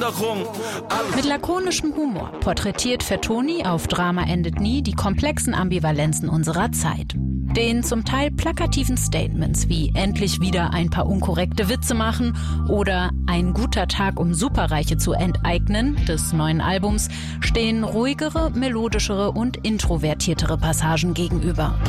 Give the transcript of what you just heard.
Mit lakonischem Humor porträtiert Fertoni auf Drama endet nie die komplexen Ambivalenzen unserer Zeit. Den zum Teil plakativen Statements wie endlich wieder ein paar unkorrekte Witze machen oder ein guter Tag, um Superreiche zu enteignen des neuen Albums stehen ruhigere, melodischere und introvertiertere Passagen gegenüber.